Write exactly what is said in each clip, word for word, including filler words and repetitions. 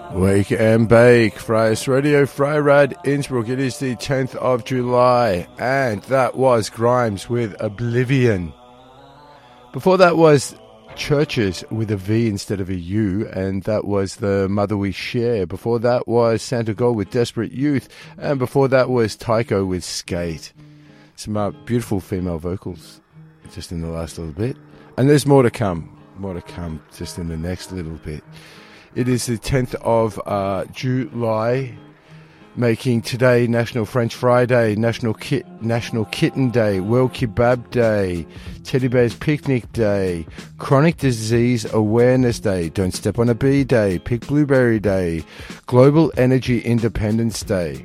Wake and Bake, Freies Radio, Freirad, Innsbruck. It is the tenth of July, and that was Grimes with Oblivion. Before that was Churches with a V instead of a U, and that was The Mother We Share. Before that was Santa Gold with Desperate Youth, and before that was Tycho with Skate. Some uh, beautiful female vocals just in the last little bit, and there's more to come, more to come just in the next little bit. It is the tenth of uh, July, making today National French Fry Day, National Kit, National Kitten Day, World Kebab Day, Teddy Bear's Picnic Day, Chronic Disease Awareness Day, Don't Step on a Bee Day, Pick Blueberry Day, Global Energy Independence Day,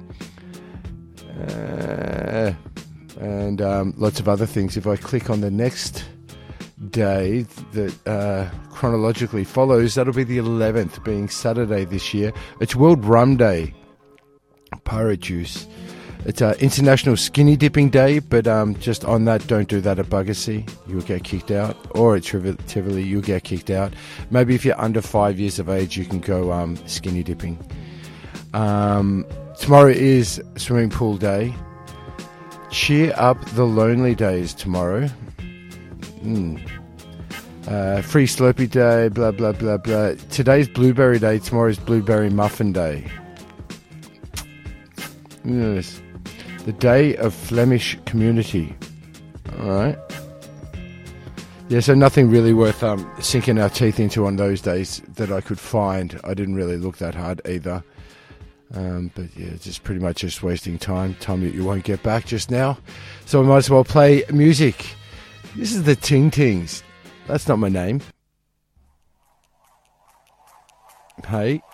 uh, and um, lots of other things. If I click on the next day that uh, chronologically follows, that'll be the eleventh, being Saturday this year. It's World Rum Day. Pirate Juice. It's uh, International Skinny Dipping Day, but um, just on that, don't do that at Buggersea. You'll get kicked out. Or at Tivoli, you'll get kicked out. Maybe if you're under five years of age, you can go um, skinny dipping. Um, tomorrow is Swimming Pool Day. Cheer Up the Lonely Day is tomorrow. Mm. Uh, free Slurpee Day, blah, blah, blah, blah. Today's Blueberry Day. Tomorrow's Blueberry Muffin Day. Yes. The Day of Flemish Community. Alright. Yeah, so nothing really worth um, sinking our teeth into on those days that I could find. I didn't really look that hard either. Um, but yeah, just pretty much just wasting time. Time that you won't get back just now. So I might as well play music. This is the Ting Tings. That's not my name. Hey.